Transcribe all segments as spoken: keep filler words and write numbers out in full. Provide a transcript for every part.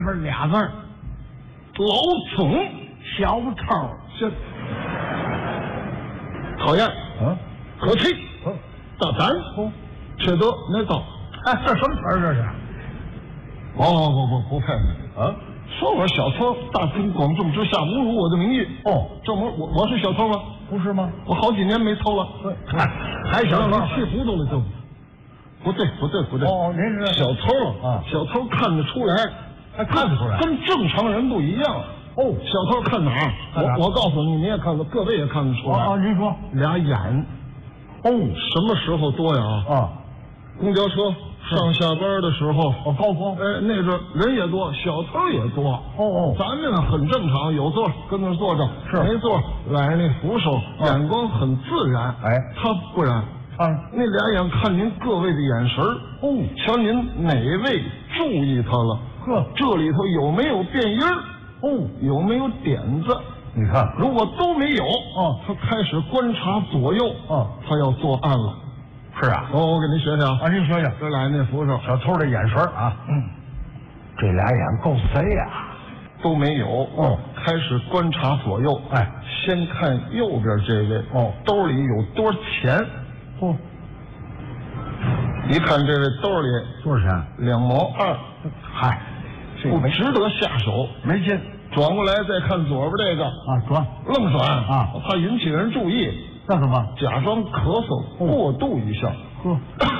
不是俩字儿， 老总小偷， 这讨厌， 嗯， 可气， 嗯， 大胆， 哦， 缺德那刀， 哎，这什么词儿这是？ 不不不不配啊！ 说我小偷，大庭广众之下侮辱我的名誉。 哦， 这我我我是小偷吗？ 不是吗？ 我好几年没偷了。 对，还小偷， 气糊涂了就。不对不对不对。 哦，您是小偷啊？ 小偷看得出来， 还看得出来， 跟正常人不一样。 哦， 小偷看哪儿？我我告诉你，你也看得，各位也看得出来。 哦，您说， 俩眼。哦，什么时候多呀？ 啊， 公交车上下班的时候， 哦，高峰， 哎，那阵人也多，小偷也多。 哦哦， 咱们呢很正常，有座跟那坐着， 是没座揽那扶手，眼光很自然。 哎， 他不然， 啊， 那俩眼看您各位的眼神儿，哦，瞧您哪位注意他了？ 呵， 这里头有没有变音儿？ 哦， 有没有点子？ 你看， 如果都没有， 哦， 他开始观察左右， 哦， 他要作案了。 是啊， 哦，我给您学学啊， 啊，您学学， 这俩那扶手， 小偷的眼神啊，嗯，这俩眼够贼呀， 都没有哦， 开始观察左右， 哎， 先看右边这位， 哦， 兜里有多少钱？ 哦， 一看这位兜里多少钱？ 两毛二， 嗨，这不没值得下手。 没劲转过来再看左边这个， 啊，转愣转啊， 我怕引起人注意， 那什么？ 假装咳嗽，过渡一下， 呵，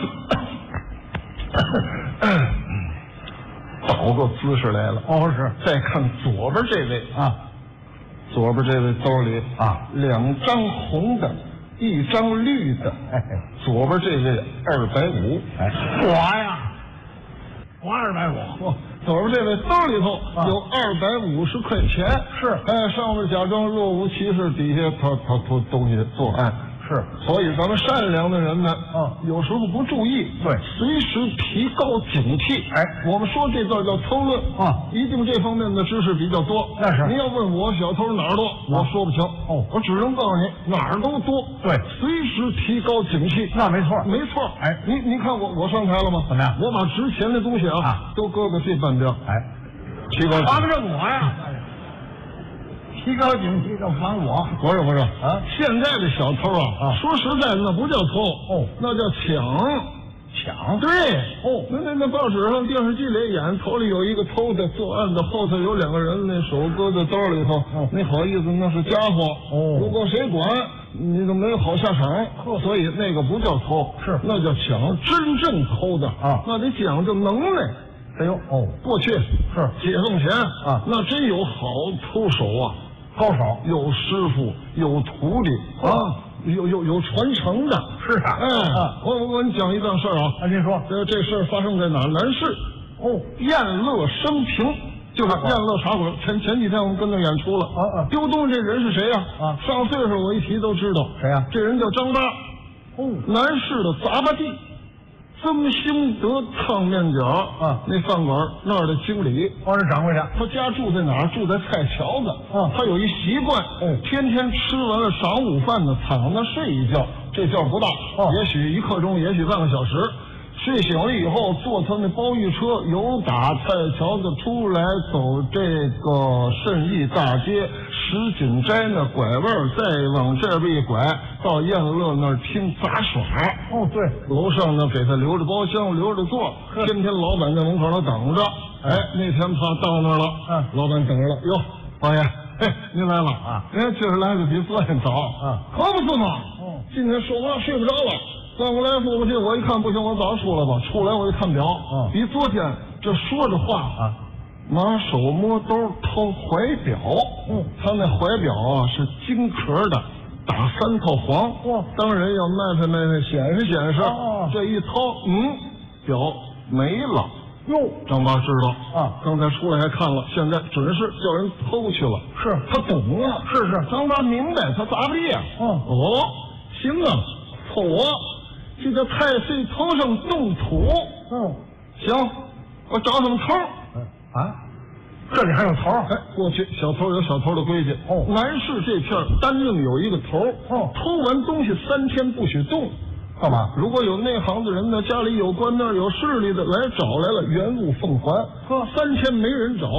倒个姿势来了。 哦是， 再看左边这位啊， 左边这位兜里啊， 两张红的，一张绿的。 哎， 左边这位二百五， 哎，我呀，我二百五， 哇，左边这位兜里头啊有二百五十块钱， 是哎，上面假装若无其事，底下他他偷东西作案。 是， 所以咱们善良的人呢， 嗯， 有时候不注意， 对， 随时提高警惕。 哎， 我们说这段叫偷论啊， 一定这方面的知识比较多。 那是您要问我小偷哪儿多，我说不清。 哦， 我只能告诉你哪儿都多。 对， 随时提高警惕。 那没错， 没错。 哎， 您您看我我上台了吗？ 怎么样？ 我把值钱的东西啊， 啊都搁在这半边。 哎， 提高。 防着我呀。提高警惕就防我， 不是不是啊！ 现在的小偷啊， 啊说实在的，那不叫偷哦， 那叫抢。 抢对哦， 那那那报纸上、电视剧里演，头里有一个偷的作案的，后头有两个人，那手搁在兜里头， 哦， 那好意思，那是家伙哦。 如果谁管，你就没有好下场。所以那个不叫偷， 是那叫抢。真正偷的啊， 那得讲究能耐。 哎呦哦， 过去是解放前啊， 那真有好偷手啊。 高手有师傅，有徒弟啊，有有有传承的。 是啊， 哎， 啊、 我我我给你讲一段事儿啊。 啊，您说， 这这事儿发生在哪儿？南市。 哦， 燕乐生平，就是燕乐茶馆。前前几天我们跟那演出了。 啊啊， 丢东西这人是谁呀？ 啊， 上岁数我一提都知道。 谁呀？ 这人叫张八。 哦， 南市的杂巴地。曾兴德炕面角啊， 那饭馆那儿的经理， 哦，是掌柜的。 他家住在哪儿？住在菜桥子。 啊， 他有一习惯， 哦， 天天吃完了晌午饭呢，躺那睡一觉，这觉不大， 哦， 也许一刻钟，也许半个小时。睡醒了以后，坐他那包玉车，由打菜桥子出来，走这个顺义大街石锦斋那拐弯，再往这边一拐，到燕乐那儿听杂耍。 哦，对， 楼上呢给他留着包厢，留着座，天天老板在门口那等着。哎，那天他到那儿了， 嗯， 老板等着了。哟，王爷，嘿，您来了啊？ 哎，今儿来的比昨天早， 啊， 可不是嘛。 哦， 今天说话睡不着了。转过来父母亲，我一看不行，我早出来吧。出来我一看表， 嗯， 比昨天这说着话啊， 拿手摸兜掏怀表。 嗯， 他那怀表啊是金壳的，打三套黄。 哇， 当然要卖卖卖卖显示显示。 哦， 这一掏，嗯，表没了。 哟， 张八知道啊， 刚才出来还看了，现在准是叫人偷去了。 是他懂了， 是是， 张八明白，他咋不地呀？ 嗯， 哦，行啊，凑我。这个太岁头上动土。 嗯， 行，我找他们头。 嗯啊，这里还有头？ 哎，过去小偷有小偷的规矩。 哦， 南市这片单另有一个头。 哦， 偷完东西三天不许动。 干嘛？ 如果有内行的人呢，家里有官那儿有势力的来找来了，原物奉还。 呵， 三天没人找，